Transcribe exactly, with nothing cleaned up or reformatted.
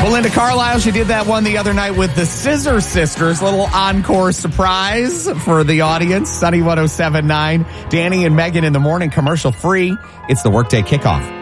Belinda Carlisle, she did that one the other night with the Scissor Sisters. Little encore surprise for the audience. Sunny one oh seven point nine. Danny and Megan in the morning, commercial free. It's the Workday Kickoff.